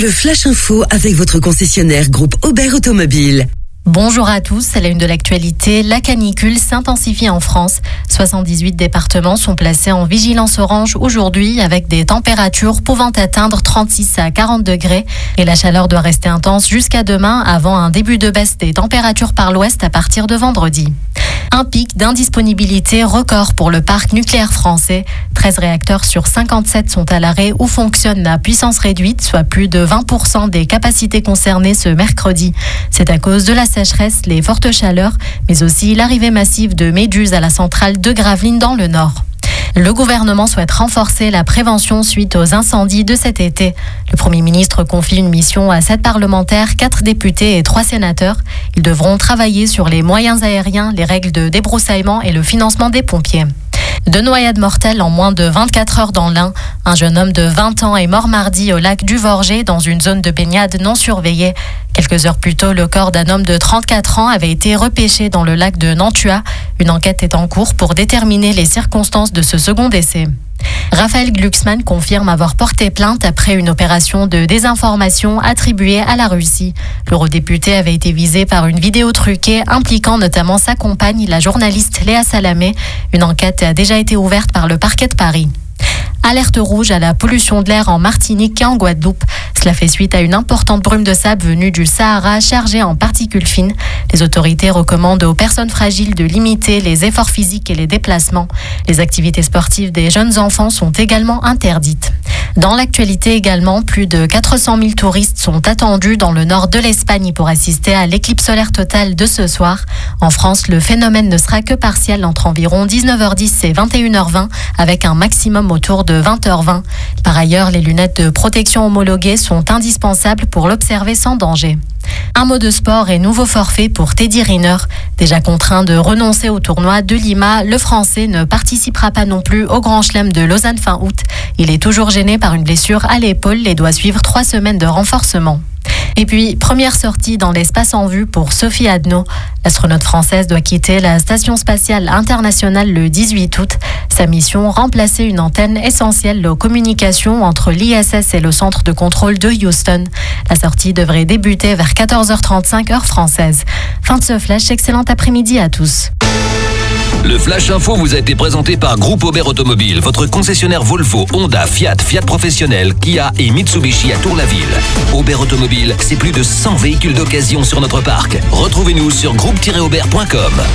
Le Flash Info avec votre concessionnaire groupe Aubert Automobile. Bonjour à tous, à la une de l'actualité, la canicule s'intensifie en France. 78 départements sont placés en vigilance orange aujourd'hui avec des températures pouvant atteindre 36 à 40 degrés. Et la chaleur doit rester intense jusqu'à demain avant un début de baisse des températures par l'ouest à partir de vendredi. Un pic d'indisponibilité record pour le parc nucléaire français. 13 réacteurs sur 57 sont à l'arrêt ou fonctionnent à puissance réduite, soit plus de 20% des capacités concernées ce mercredi. C'est à cause de la sécheresse, les fortes chaleurs, mais aussi l'arrivée massive de méduses à la centrale de Gravelines dans le nord. Le gouvernement souhaite renforcer la prévention suite aux incendies de cet été. Le Premier ministre confie une mission à 7 parlementaires, 4 députés et 3 sénateurs. Ils devront travailler sur les moyens aériens, les règles de débroussaillement et le financement des pompiers. 2 noyades mortelles en moins de 24 heures dans l'Ain. Un jeune homme de 20 ans est mort mardi au lac du Vorger dans une zone de baignade non surveillée. Quelques heures plus tôt, le corps d'un homme de 34 ans avait été repêché dans le lac de Nantua. Une enquête est en cours pour déterminer les circonstances de ce second décès. Raphaël Glucksmann confirme avoir porté plainte après une opération de désinformation attribuée à la Russie. L'eurodéputé avait été visé par une vidéo truquée impliquant notamment sa compagne, la journaliste Léa Salamé. Une enquête a déjà été ouverte par le parquet de Paris. Alerte rouge à la pollution de l'air en Martinique et en Guadeloupe. Cela fait suite à une importante brume de sable venue du Sahara chargée en particules fines. Les autorités recommandent aux personnes fragiles de limiter les efforts physiques et les déplacements. Les activités sportives des jeunes enfants sont également interdites. Dans l'actualité également, plus de 400 000 touristes sont attendus dans le nord de l'Espagne pour assister à l'éclipse solaire totale de ce soir. En France, le phénomène ne sera que partiel entre environ 19h10 et 21h20 avec un maximum autour de 20h20. Par ailleurs, les lunettes de protection homologuées sont indispensables pour l'observer sans danger. Un mot de sport et nouveau forfait pour Teddy Riner. Déjà contraint de renoncer au tournoi de Lima, le Français ne participera pas non plus au Grand Chelem de Lausanne fin août. Il est toujours gêné par une blessure à l'épaule et doit suivre 3 semaines de renforcement. Et puis, première sortie dans l'espace en vue pour Sophie Adno. L'astronaute française doit quitter la Station spatiale internationale le 18 août. Sa mission, remplacer une antenne essentielle aux communications entre l'ISS et le centre de contrôle de Houston. La sortie devrait débuter vers 14h35 heure française. Fin de ce flash, excellent après-midi à tous. Le Flash Info vous a été présenté par Groupe Aubert Automobile, votre concessionnaire Volvo, Honda, Fiat, Fiat Professionnel, Kia et Mitsubishi à Tour-la-Ville. Aubert Automobile, c'est plus de 100 véhicules d'occasion sur notre parc. Retrouvez-nous sur groupe-aubert.com.